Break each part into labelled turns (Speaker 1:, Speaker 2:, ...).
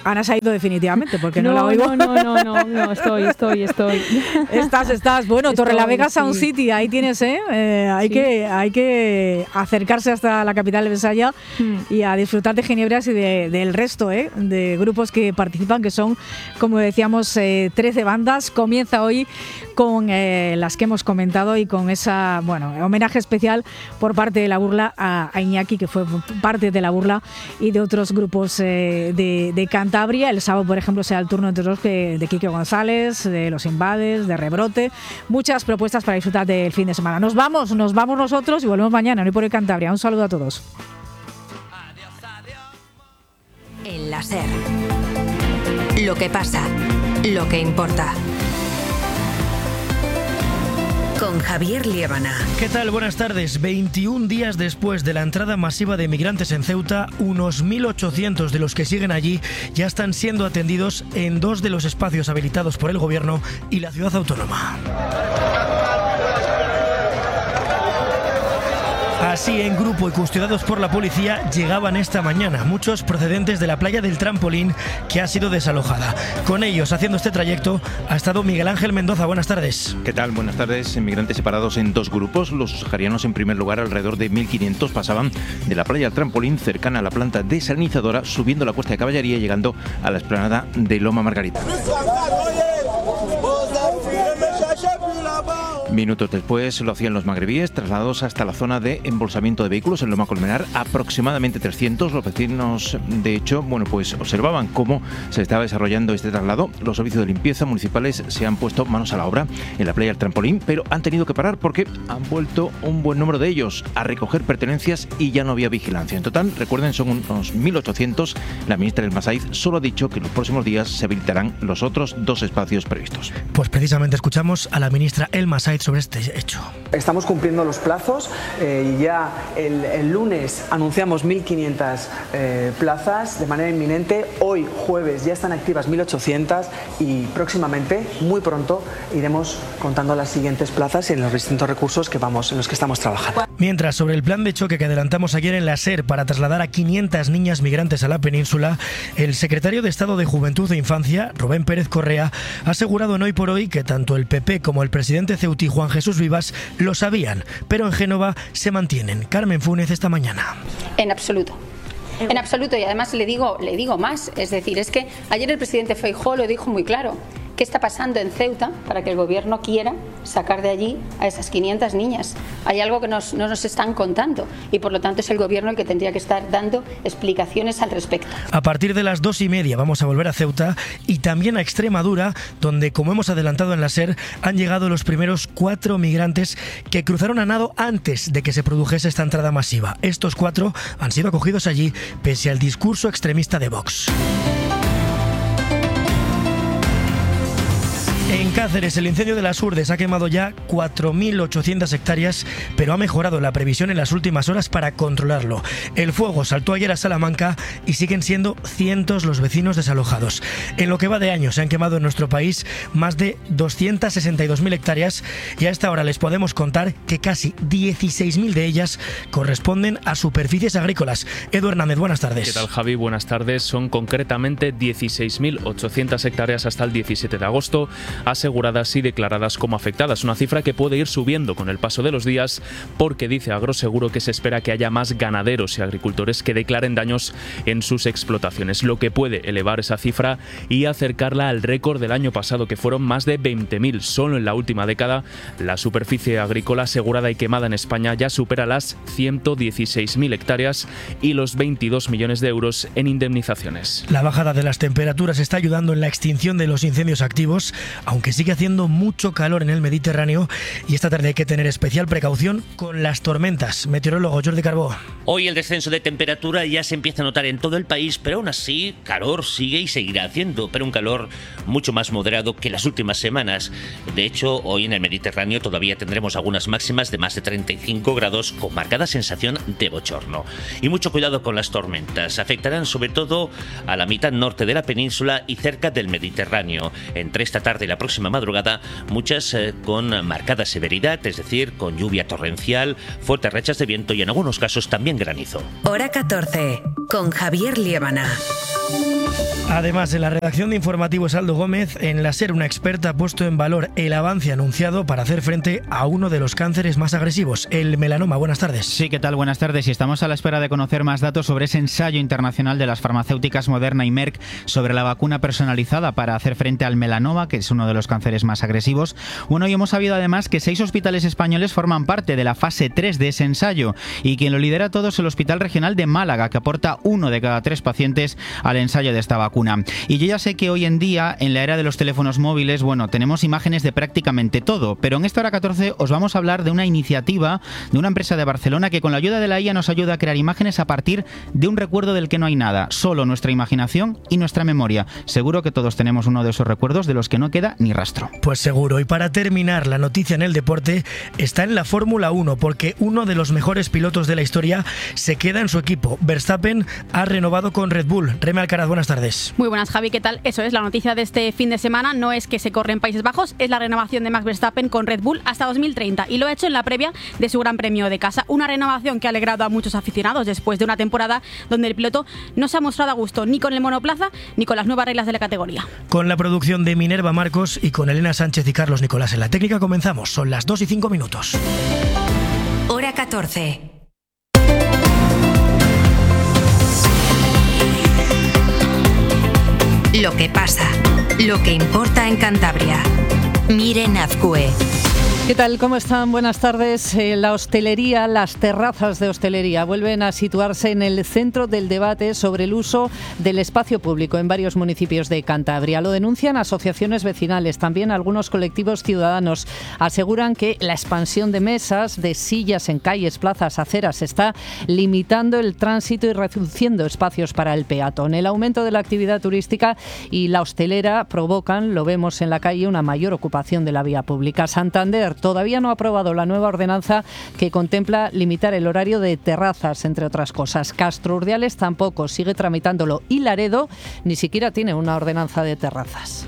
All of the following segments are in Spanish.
Speaker 1: Ana se ha ido definitivamente porque no la oigo.
Speaker 2: No, estoy.
Speaker 1: Estás. Bueno, Torrelavega Sound City, ahí tienes, hay que acercarse hasta la capital de Besaya y a disfrutar de Ginebras y del resto de grupos que participan, que son, como decíamos, 13 bandas. Comienza hoy con las que hemos comentado y con esa, homenaje especial por parte de La Burla a Iñaki, que fue parte de La Burla y de otros grupos de Cantabria. El sábado, por ejemplo, será el turno de Quique González, de Los Invades, de Rebrote. Muchas propuestas para disfrutar del fin de semana. Nos vamos nosotros y volvemos mañana. Hoy por el Cantabria. Un saludo a todos.
Speaker 3: En la SER. Lo que pasa, lo que importa. Con Javier Liébana.
Speaker 4: ¿Qué tal? Buenas tardes. 21 días después de la entrada masiva de migrantes en Ceuta, unos 1.800 de los que siguen allí ya están siendo atendidos en 2 de los espacios habilitados por el Gobierno y la ciudad autónoma. Así, en grupo y custodiados por la policía, llegaban esta mañana, muchos procedentes de la playa del Trampolín, que ha sido desalojada. Con ellos, haciendo este trayecto, ha estado Miguel Ángel Mendoza. Buenas tardes.
Speaker 5: ¿Qué tal? Buenas tardes. Migrantes separados en 2 grupos. Los saharianos, en primer lugar, alrededor de 1.500, pasaban de la playa del Trampolín, cercana a la planta desalinizadora, subiendo la Cuesta de Caballería y llegando a la explanada de Loma Margarita. Minutos después lo hacían los magrebíes, trasladados hasta la zona de embolsamiento de vehículos en Loma Colmenar, aproximadamente 300. Los vecinos, de hecho, observaban cómo se estaba desarrollando este traslado. Los servicios de limpieza municipales se han puesto manos a la obra en la playa del Trampolín, pero han tenido que parar porque han vuelto un buen número de ellos a recoger pertenencias y ya no había vigilancia. En total, recuerden, son unos 1.800. La ministra del Masaiz solo ha dicho que en los próximos días se habilitarán los otros 2 espacios previstos.
Speaker 4: Pues precisamente escuchamos a la ministra El Masaiz sobre este hecho.
Speaker 6: Estamos cumpliendo los plazos y ya el lunes anunciamos 1.500 plazas de manera inminente. Hoy, jueves, ya están activas 1.800 y próximamente, muy pronto, iremos contando las siguientes plazas en los distintos recursos en los que estamos trabajando.
Speaker 4: Mientras, sobre el plan de choque que adelantamos ayer en la SER para trasladar a 500 niñas migrantes a la península, el secretario de Estado de Juventud e Infancia, Rubén Pérez Correa, ha asegurado en Hoy por Hoy que tanto el PP como el presidente ceutí, Juan Jesús Vivas, lo sabían, pero en Génova se mantienen. Carmen Fúnez, esta mañana.
Speaker 7: En absoluto, y además le digo más, es decir, es que ayer el presidente Feijóo lo dijo muy claro. ¿Qué está pasando en Ceuta para que el gobierno quiera sacar de allí a esas 500 niñas? Hay algo que no nos están contando y por lo tanto es el gobierno el que tendría que estar dando explicaciones al respecto.
Speaker 4: A partir de las 2:30 vamos a volver a Ceuta y también a Extremadura, donde, como hemos adelantado en la SER, han llegado los primeros 4 migrantes que cruzaron a nado antes de que se produjese esta entrada masiva. Estos 4 han sido acogidos allí pese al discurso extremista de Vox. En Cáceres, el incendio de las Urdes ha quemado ya 4.800 hectáreas, pero ha mejorado la previsión en las últimas horas para controlarlo. El fuego saltó ayer a Salamanca y siguen siendo cientos los vecinos desalojados. En lo que va de año se han quemado en nuestro país más de 262.000 hectáreas y a esta hora les podemos contar que casi 16.000 de ellas corresponden a superficies agrícolas. Edu Hernández, buenas tardes.
Speaker 8: ¿Qué tal, Javi? Buenas tardes. Son concretamente 16.800 hectáreas hasta el 17 de agosto. Aseguradas y declaradas como afectadas, una cifra que puede ir subiendo con el paso de los días porque dice Agroseguro que se espera que haya más ganaderos y agricultores que declaren daños en sus explotaciones, lo que puede elevar esa cifra y acercarla al récord del año pasado, que fueron más de 20.000. Solo en la última década la superficie agrícola asegurada y quemada en España ya supera las 116.000 hectáreas y los 22 millones de euros en indemnizaciones.
Speaker 4: La bajada de las temperaturas está ayudando en la extinción de los incendios activos, aunque sigue haciendo mucho calor en el Mediterráneo y esta tarde hay que tener especial precaución con las tormentas. Meteorólogo Jordi Carbó.
Speaker 9: Hoy el descenso de temperatura ya se empieza a notar en todo el país, pero aún así calor sigue y seguirá haciendo, pero un calor mucho más moderado que las últimas semanas. De hecho, hoy en el Mediterráneo todavía tendremos algunas máximas de más de 35 grados con marcada sensación de bochorno. Y mucho cuidado con las tormentas. Afectarán sobre todo a la mitad norte de la península y cerca del Mediterráneo. Entre esta tarde y la próxima madrugada, muchas con marcada severidad, es decir, con lluvia torrencial, fuertes rachas de viento y en algunos casos también granizo.
Speaker 3: Hora 14. con Javier Liébana.
Speaker 4: Además, en la redacción de informativos Aldo Gómez, en la SER una experta ha puesto en valor el avance anunciado para hacer frente a uno de los cánceres más agresivos, el melanoma. Buenas tardes.
Speaker 2: Sí, ¿qué tal? Buenas tardes. Y estamos a la espera de conocer más datos sobre ese ensayo internacional de las farmacéuticas Moderna y Merck sobre la vacuna personalizada para hacer frente al melanoma, que es uno de los cánceres más agresivos. Bueno, y hemos sabido además que 6 hospitales españoles forman parte de la fase 3 de ese ensayo y quien lo lidera todo es el Hospital Regional de Málaga, que aporta 1 de cada 3 pacientes al ensayo de esta vacuna. Y yo ya sé que hoy en día, en la era de los teléfonos móviles, bueno, tenemos imágenes de prácticamente todo, pero en esta hora 14 os vamos a hablar de una iniciativa de una empresa de Barcelona que con la ayuda de la IA nos ayuda a crear imágenes a partir de un recuerdo del que no hay nada, solo nuestra imaginación y nuestra memoria. Seguro que todos tenemos uno de esos recuerdos de los que no queda ni rastro.
Speaker 4: Pues seguro. Y para terminar, la noticia en el deporte está en la Fórmula 1, porque uno de los mejores pilotos de la historia se queda en su equipo. Verstappen ha renovado con Red Bull. Reme Alcaraz, buenas tardes.
Speaker 10: Muy buenas, Javi, ¿qué tal? Eso es, la noticia de este fin de semana no es que se corre en Países Bajos, es la renovación de Max Verstappen con Red Bull hasta 2030 y lo ha hecho en la previa de su Gran Premio de casa. Una renovación que ha alegrado a muchos aficionados después de una temporada donde el piloto no se ha mostrado a gusto ni con el monoplaza ni con las nuevas reglas de la categoría.
Speaker 4: Con la producción de Minerva Marcos y con Elena Sánchez y Carlos Nicolás en la técnica comenzamos. Son las 2:05.
Speaker 3: Hora 14. Lo que pasa, lo que importa en Cantabria. Miren Azcue.
Speaker 1: ¿Qué tal? ¿Cómo están? Buenas tardes. La hostelería, las terrazas de hostelería vuelven a situarse en el centro del debate sobre el uso del espacio público en varios municipios de Cantabria. Lo denuncian asociaciones vecinales, también algunos colectivos ciudadanos. Aseguran que la expansión de mesas, de sillas en calles, plazas, aceras está limitando el tránsito y reduciendo espacios para el peatón. El aumento de la actividad turística y la hostelera provocan, lo vemos en la calle, una mayor ocupación de la vía pública. Santander todavía no ha aprobado la nueva ordenanza que contempla limitar el horario de terrazas, entre otras cosas. Castro Urdiales tampoco, sigue tramitándolo. Y Laredo ni siquiera tiene una ordenanza de terrazas.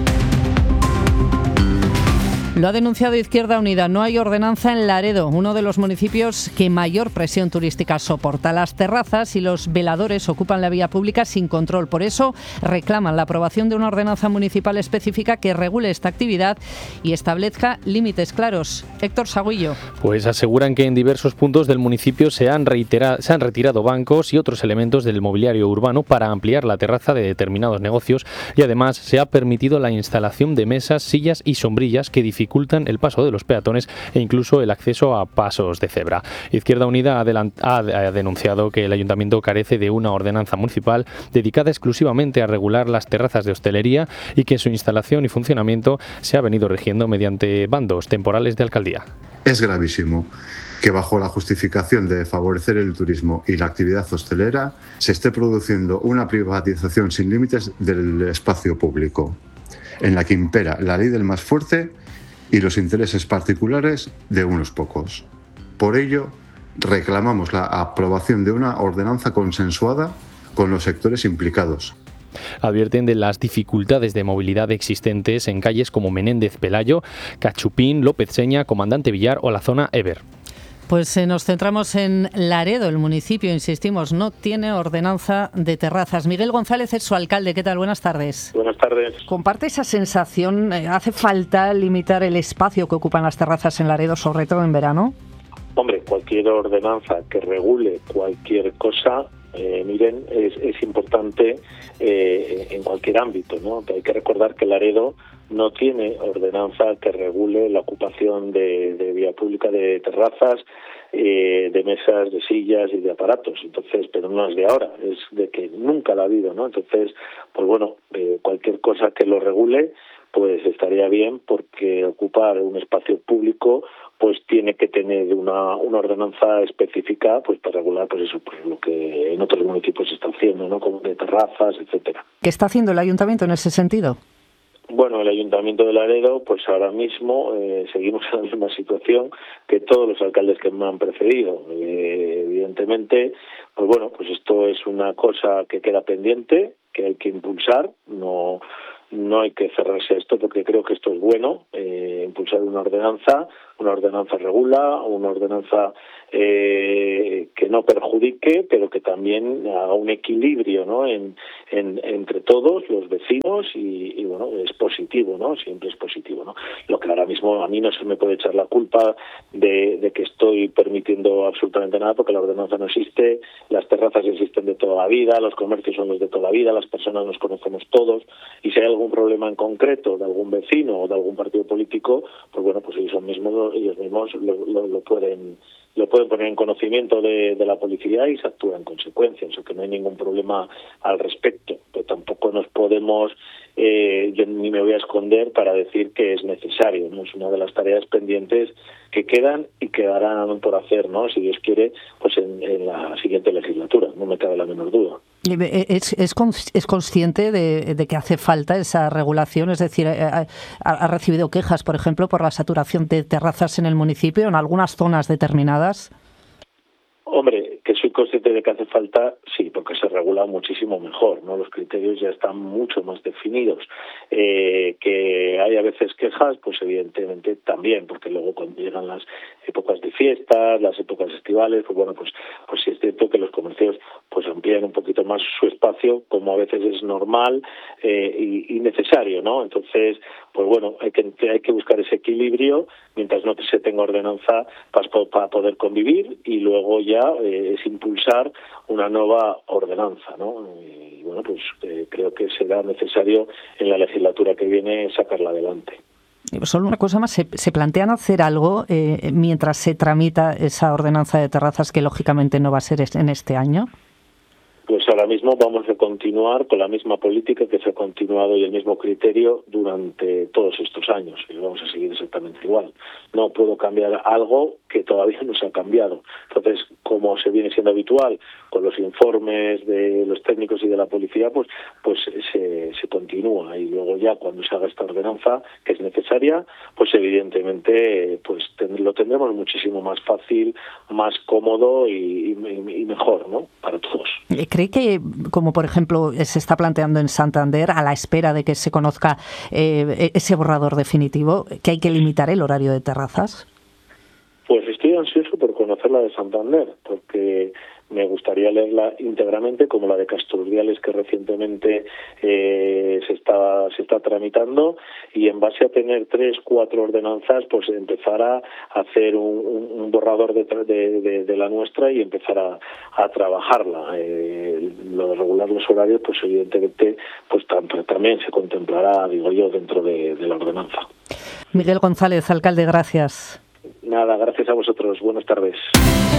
Speaker 1: Lo ha denunciado Izquierda Unida. No hay ordenanza en Laredo, uno de los municipios que mayor presión turística soporta. Las terrazas y los veladores ocupan la vía pública sin control. Por eso reclaman la aprobación de una ordenanza municipal específica que regule esta actividad y establezca límites claros. Héctor Sagüillo.
Speaker 11: Pues aseguran que en diversos puntos del municipio se han retirado bancos y otros elementos del mobiliario urbano para ampliar la terraza de determinados negocios y además se ha permitido la instalación de mesas, sillas y sombrillas que dificultan el paso de los peatones e incluso el acceso a pasos de cebra. Izquierda Unida ha denunciado que el ayuntamiento carece de una ordenanza municipal dedicada exclusivamente a regular las terrazas de hostelería y que su instalación y funcionamiento se ha venido rigiendo mediante bandos temporales de alcaldía.
Speaker 12: Es gravísimo que bajo la justificación de favorecer el turismo y la actividad hostelera se esté produciendo una privatización sin límites del espacio público, en la que impera la ley del más fuerte y los intereses particulares de unos pocos. Por ello, reclamamos la aprobación de una ordenanza consensuada con los sectores implicados.
Speaker 11: Advierten de las dificultades de movilidad existentes en calles como Menéndez Pelayo, Cachupín, López Seña, Comandante Villar o la zona Eber.
Speaker 1: Pues nos centramos en Laredo. El municipio, insistimos, no tiene ordenanza de terrazas. Miguel González es su alcalde. ¿Qué tal? Buenas tardes.
Speaker 13: Buenas tardes.
Speaker 1: ¿Comparte esa sensación? ¿Hace falta limitar el espacio que ocupan las terrazas en Laredo, sobre todo en verano?
Speaker 13: Hombre, cualquier ordenanza que regule cualquier cosa, miren, es importante en cualquier ámbito, ¿no? Hay que recordar que Laredo no tiene ordenanza que regule la ocupación de vía pública de terrazas, de mesas, de sillas y de aparatos. Entonces, pero no es de ahora, es de que nunca la ha habido, ¿no? Entonces, pues bueno, cualquier cosa que lo regule, pues estaría bien, porque ocupar un espacio público pues tiene que tener una ordenanza específica pues para regular pues eso, pues lo que en otros municipios se está haciendo, ¿no? Como de terrazas, etcétera.
Speaker 1: ¿Qué está haciendo el ayuntamiento en ese sentido?
Speaker 13: Bueno, el Ayuntamiento de Laredo, pues ahora mismo seguimos en la misma situación que todos los alcaldes que me han precedido. Evidentemente, pues bueno, pues esto es una cosa que queda pendiente, que hay que impulsar, no hay que cerrarse a esto porque creo que esto es bueno, impulsar una ordenanza una ordenanza regula, una ordenanza que no perjudique, pero que también haga un equilibrio, ¿no? entre todos los vecinos y bueno, es positivo, ¿no? Siempre es positivo, ¿no? Lo que ahora mismo a mí no se me puede echar la culpa de que estoy permitiendo absolutamente nada, porque la ordenanza no existe, las terrazas existen de toda la vida, los comercios son los de toda la vida, las personas nos conocemos todos, y si hay algún problema en concreto de algún vecino o de algún partido político, pues bueno, pues ellos mismos lo pueden poner en conocimiento de la policía y se actúa en consecuencia, o sea que no hay ningún problema al respecto, pero tampoco nos podemos, yo ni me voy a esconder para decir que es necesario, ¿no? Es una de las tareas pendientes que quedan y quedarán por hacer, ¿no? Si Dios quiere, pues en la siguiente legislatura, no me cabe la menor duda.
Speaker 14: ¿Es consciente de que hace falta esa regulación? Es decir, ¿ha recibido quejas, por ejemplo, por la saturación de terrazas en el municipio, en algunas zonas determinadas?
Speaker 13: Hombre, que soy consciente de que hace falta, sí, porque se regula muchísimo mejor, ¿no? Los criterios ya están mucho más definidos. Que hay a veces quejas, pues evidentemente también, porque luego cuando llegan las épocas de fiestas, las épocas estivales, pues bueno, pues sí es cierto que los comercios pues amplían un poquito más su espacio, como a veces es normal y necesario, ¿no? Entonces, pues bueno, hay que buscar ese equilibrio mientras no se tenga ordenanza para poder convivir, y luego ya es impulsar una nueva ordenanza, ¿no? Y bueno, pues creo que será necesario en la legislatura que viene sacarla adelante.
Speaker 14: Solo una cosa más, ¿se plantean hacer algo mientras se tramita esa ordenanza de terrazas, que lógicamente no va a ser en este año?
Speaker 13: Pues ahora mismo vamos a continuar con la misma política que se ha continuado y el mismo criterio durante todos estos años, y vamos a seguir exactamente igual. No puedo cambiar algo que todavía no se ha cambiado. Entonces, como se viene siendo habitual con los informes de los técnicos y de la policía, pues se continúa, y luego ya cuando se haga esta ordenanza, que es necesaria, pues evidentemente pues lo tendremos muchísimo más fácil, más cómodo y mejor, ¿no? Para todos.
Speaker 14: ¿Cree que, como por ejemplo se está planteando en Santander, a la espera de que se conozca ese borrador definitivo, que hay que limitar el horario de terrazas?
Speaker 13: Pues estoy ansioso por conocer la de Santander, porque me gustaría leerla íntegramente, como la de Casturdiales, que recientemente se está tramitando, y en base a tener 3-4 ordenanzas, pues empezar a hacer un borrador de la nuestra y empezar a trabajarla. Lo de regular los horarios, pues evidentemente pues también se contemplará, digo yo, dentro de la ordenanza.
Speaker 14: Miguel González, alcalde, gracias.
Speaker 13: Nada, gracias a vosotros. Buenas tardes.